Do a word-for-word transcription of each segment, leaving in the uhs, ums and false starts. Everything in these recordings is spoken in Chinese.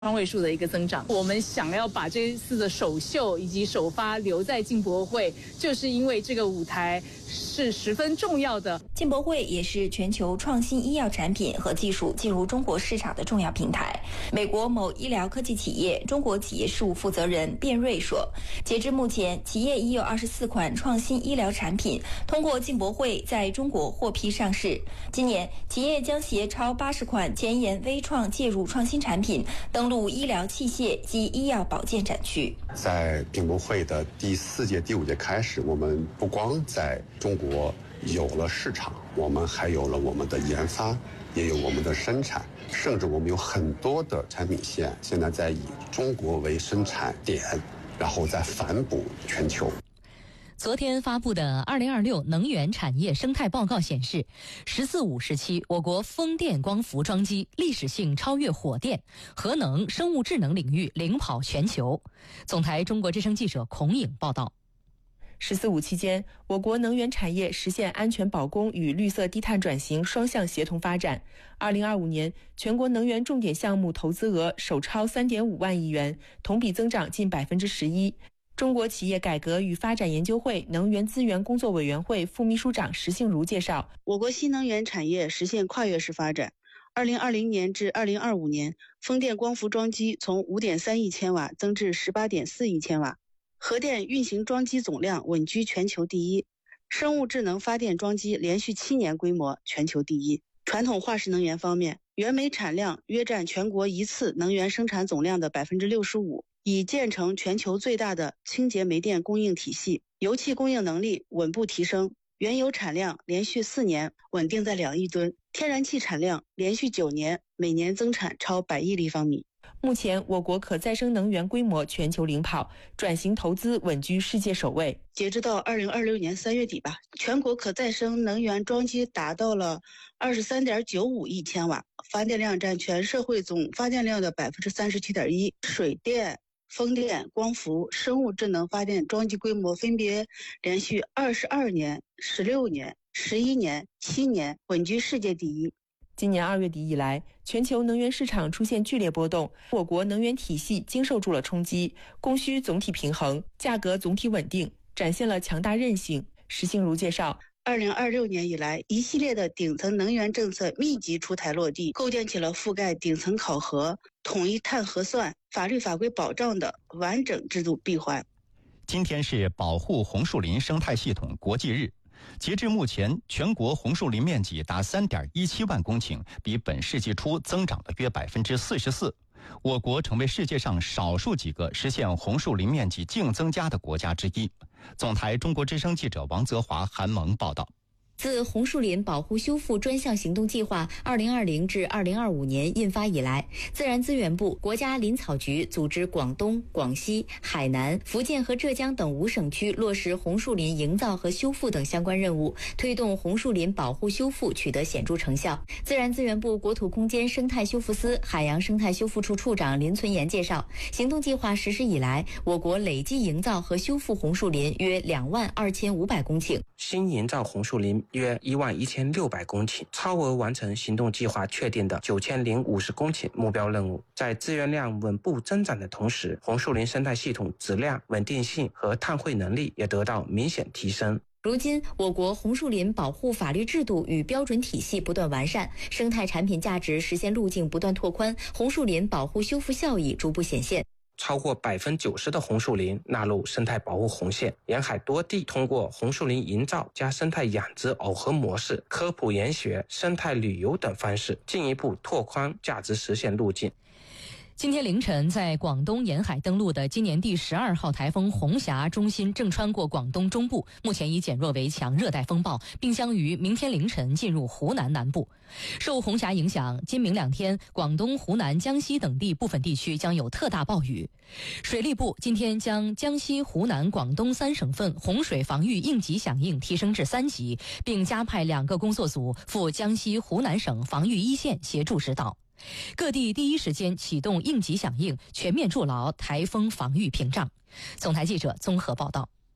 双位数的一个增长。我们想要把这一次的首秀以及首发留在进博会，就是因为这个舞台是十分重要的。 进博会也是全球创新医药产品和技术进入中国市场的重要平台。美国某医疗科技企业中国企业事务负责人卞瑞说，截至目前，企业已有二十四款创新医疗产品通过进博会在中国获批上市。今年，企业将携超八十款前沿微创介入创新产品登陆医疗器械及医药保健展区。 在进博会的第四届、第五届开始，我们不光在中国有了市场，我们还有了我们的研发，也有我们的生产，甚至我们有很多的产品线现在在以中国为生产点，然后再反哺全球。 昨天发布的二零二六能源产业生态报告显示，十四五时期我国风电光伏装机历史性超越火电、核能、生物智能领域，领跑全球。总台中国之声记者孔颖报道。 十四五期间，我国能源产业实现安全保供与绿色低碳转型双向协同发展。二零二五年，全国能源重点项目投资额首超三点五万亿元，同比增长近百分之十一。中国企业改革与发展研究会能源资源工作委员会副秘书长石杏如介绍， 我国新能源产业实现跨越式发展。二零二零年至二零二五年，风电光伏装机从五点三亿千瓦增至十八点四亿千瓦。核电运行装机总量稳居全球第一，生物智能发电装机连续七年规模全球第一。传统化石能源方面，原煤产量约占全国一次能源生产总量的 百分之六十五， 已建成全球最大的清洁煤电供应体系，油气供应能力稳步提升，原油产量连续四年稳定在两亿吨，天然气产量连续九年每年增产超百亿立方米。 目前，我国可再生能源规模全球领跑，转型投资稳居世界首位。 截止到二零二六年三月底吧，全国可再生能源装机达到了二十三点九五亿千瓦，发电量占全社会总发电量的 百分之三十七点一。水电、风电、光伏、生物智能发电装机规模分别连续二十二年、十六年、十一年、七年稳居世界第一。 今年二月底以来，全球能源市场出现剧烈波动，我国能源体系经受住了冲击，供需总体平衡，价格总体稳定，展现了强大韧性。石杏如介绍， 二零二六年以来，一系列的顶层能源政策密集出台落地，构建起了覆盖顶层考核、统一碳核算、法律法规保障的完整制度闭环。 今天是保护红树林生态系统国际日。截至目前，全国红树林面积达 三点一七万公顷，比本世纪初增长了约 百分之四十四。我国成为世界上少数几个实现红树林面积净增加的国家之一。总台中国之声记者王泽华、韩萌报道。 自红树林保护修复专项行动计划二零二零至二零二五年印发以来，自然资源部、国家林草局组织广东、广西、海南、福建和浙江等五省区落实红树林营造和修复等相关任务，推动红树林保护修复取得显著成效。自然资源部国土空间生态修复司海洋生态修复处处长林存言介绍，行动计划实施以来，我国累计营造和修复红树林约两万二千五百公顷， 新营造红树林约一万一千六百公顷，超额完成行动计划确定的九千零五十公顷目标任务。在资源量稳步增长的同时，红树林生态系统质量、稳定性和碳汇能力也得到明显提升。 如今，我国红树林保护法律制度与标准体系不断完善，生态产品价值实现路径不断拓宽，红树林保护修复效益逐步显现。 超过 百分之九十 的红树林纳入生态保护红线，沿海多地通过红树林营造加生态养殖耦合模式、科普研学、生态旅游等方式，进一步拓宽价值实现路径。 今天凌晨在广东沿海登陆的今年第十二号台风红霞中心正穿过广东中部，目前已减弱为强热带风暴，并将于明天凌晨进入湖南南部。受红霞影响，今明两天广东、湖南、江西等地部分地区将有特大暴雨。水利部今天将江西、湖南、广东三省份洪水防御应急响应提升至三级，并加派两个工作组赴江西、湖南省防御一线协助指导。各地第一时间启动应急响应，全面筑牢台风防御屏障。总台记者综合报道。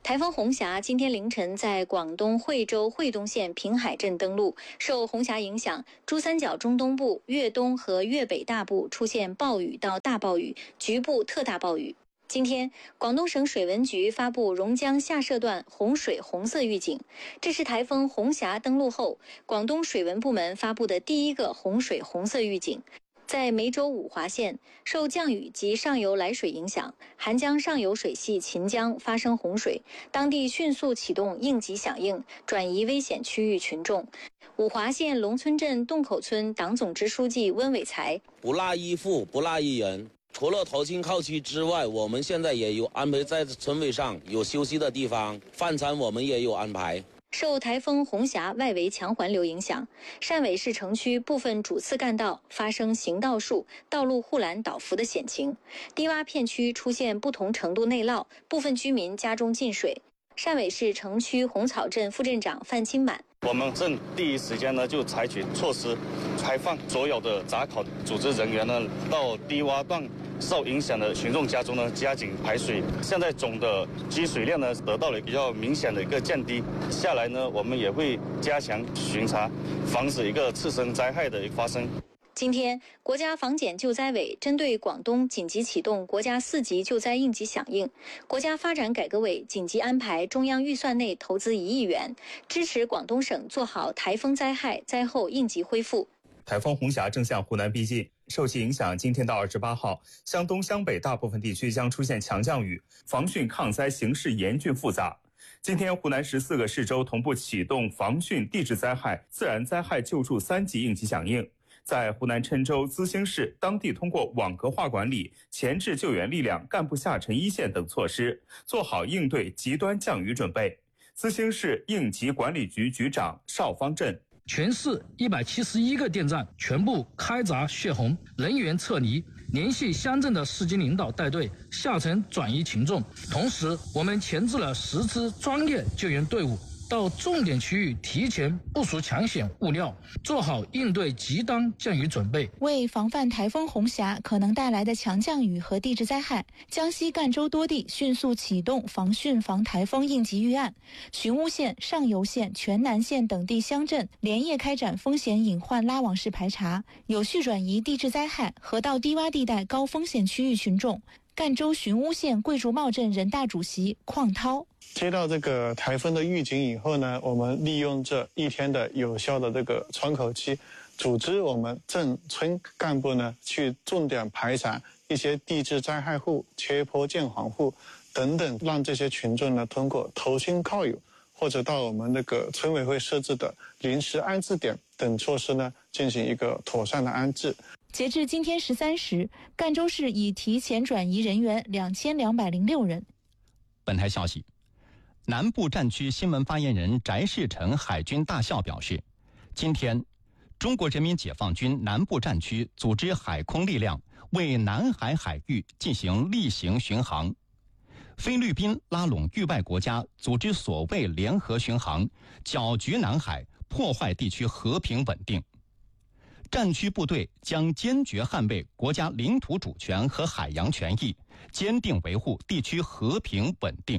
台风红霞今天凌晨在广东惠州惠东县平海镇登陆，受红霞影响，珠三角中东部、粤东和粤北大部出现暴雨到大暴雨，局部特大暴雨。今天，广东省水文局发布榕江下设段洪水红色预警，这是台风红霞登陆后，广东水文部门发布的第一个洪水红色预警。在梅州五华县，受降雨及上游来水影响，韩江上游水系秦江发生洪水，当地迅速启动应急响应，转移危险区域群众。五华县龙村镇洞口村党总支书记温伟才： 不落一户，不落一人。除了投亲靠区之外，我们现在也有安排在村委上有休息的地方，饭餐我们也有安排。 受台风红霞外围强环流影响，汕尾市城区部分主次干道发生行道树、道路护栏倒伏的险情，低洼片区出现不同程度内涝，部分居民家中进水。汕尾市城区红草镇副镇长范清满： 我们镇第一时间呢就采取措施，开放所有的闸口组织人员呢到低洼段受影响的群众家中呢加紧排水。现在总的积水量呢得到了比较明显的一个降低，下来呢我们也会加强巡查，防止一个次生灾害的发生。 今天，国家防检救灾委针对广东紧急启动国家四级救灾应急响应，国家发展改革委紧急安排中央预算内投资一亿元，支持广东省做好台风灾害灾后应急恢复。 台风红霞正向湖南逼近，受其影响，今天到二十八号，湘东、湘北大部分地区将出现强降雨，防汛抗灾形势严峻复杂。今天，湖南十四个市州同步启动防汛地质灾害、自然灾害救助三级应急响应。在湖南郴州、资兴市，当地通过网格化管理、前置救援力量、干部下沉一线等措施，做好应对极端降雨准备。资兴市应急管理局局长邵方振： 全市一百七十一个电站全部开闸泄洪，人员撤离，联系乡镇的市级领导带队下沉转移群众。同时，我们前置了十支专业救援队伍，到重点区域提前部署抢险物料，做好应对极端降雨准备。 为防范台风红霞可能带来的强降雨和地质灾害，江西赣州多地迅速启动防汛防台风应急预案，寻乌县、上游县、全南县等地乡镇连夜开展风险隐患拉网式排查，有序转移地质灾害和到低洼地带高风险区域群众。赣州寻乌县桂竹茂镇人大主席邝涛： 接到这个台风的预警以后呢，我们利用这一天的有效的这个窗口期，组织我们镇村干部呢去重点排查一些地质灾害户、缺坡建房户等等，让这些群众呢通过投亲靠友或者到我们那个村委会设置的临时安置点等措施呢进行一个妥善的安置。 截至今天十三时，赣州市已提前转移人员两千两百零六人。 本台消息，南部战区新闻发言人翟世成海军大校表示，今天，中国人民解放军南部战区组织海空力量为南海海域进行例行巡航。菲律宾拉拢域外国家组织所谓联合巡航，搅局南海，破坏地区和平稳定。战区部队将坚决捍卫国家领土主权和海洋权益，坚定维护地区和平稳定。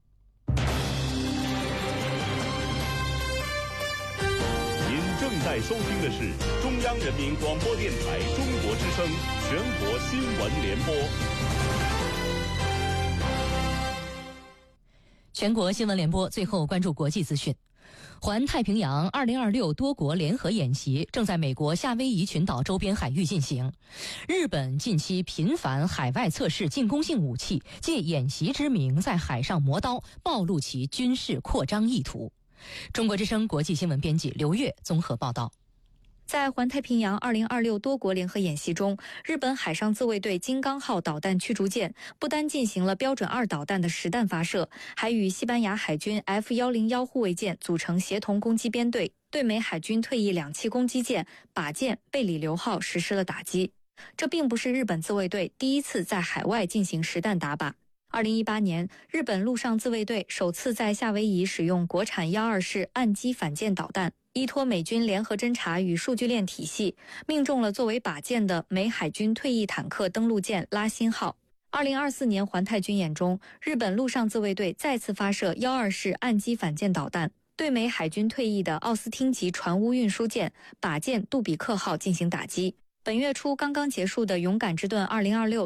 您正在收听的是中央人民广播电台中国之声全国新闻联播。 全国新闻联播，最后关注国际资讯。环太平洋二零二六多国联合演习正在美国夏威夷群岛周边海域进行。日本近期频繁海外测试进攻性武器，借演习之名在海上磨刀，暴露其军事扩张意图。中国之声国际新闻编辑刘越综合报道。 在环太平洋二零二六多国联合演习中，日本海上自卫队金刚号导弹驱逐舰不单进行了标准二导弹的实弹发射，还与西班牙海军 F 一零一护卫舰组成协同攻击编队，对美海军退役两栖攻击舰靶舰贝里流号实施了打击。这并不是日本自卫队第一次在海外进行实弹打靶。二零一八年，日本陆上自卫队首次在夏威夷使用国产幺二式岸基反舰导弹，依托美军联合侦察与数据链体系，命中了作为靶舰的美海军退役坦克登陆舰拉辛号。 二零二四年环太军演中，日本陆上自卫队再次发射幺二式岸基反舰导弹，对美海军退役的奥斯汀级船坞运输舰靶舰杜比克号进行打击。本月初刚刚结束的勇敢之盾二零二六